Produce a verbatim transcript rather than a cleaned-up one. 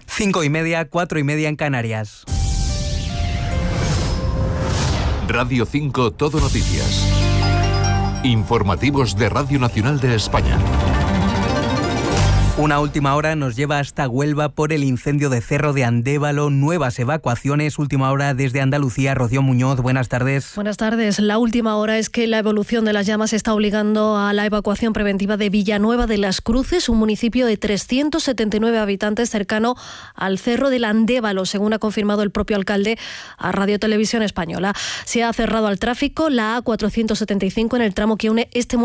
Cinco y media, cuatro y media en Canarias. Radio cinco Todo Noticias. Informativos de Radio Nacional de España. Una última hora nos lleva hasta Huelva por el incendio de Cerro de Andévalo. Nuevas evacuaciones. Última hora desde Andalucía. Rocío Muñoz, buenas tardes. Buenas tardes. La última hora es que la evolución de las llamas está obligando a la evacuación preventiva de Villanueva de las Cruces, un municipio de trescientos setenta y nueve habitantes cercano al Cerro del Andévalo, según ha confirmado el propio alcalde a Radio Televisión Española. Se ha cerrado al tráfico la A cuatrocientos setenta y cinco en el tramo que une este municipio